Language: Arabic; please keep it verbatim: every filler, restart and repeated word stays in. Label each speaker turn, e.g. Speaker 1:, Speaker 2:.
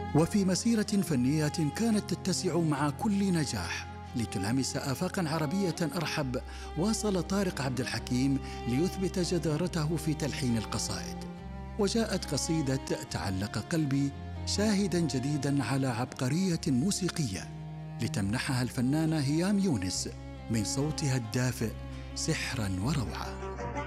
Speaker 1: وفي مسيرة فنية كانت تتسع مع كل نجاح لتلامس آفاقاً عربية أرحب، واصل طارق عبد الحكيم ليثبت جدارته في تلحين القصائد. وجاءت قصيدة تعلق قلبي شاهداً جديداً على عبقرية موسيقية لتمنحها الفنانة هيام يونس من صوتها الدافئ سحراً وروعة.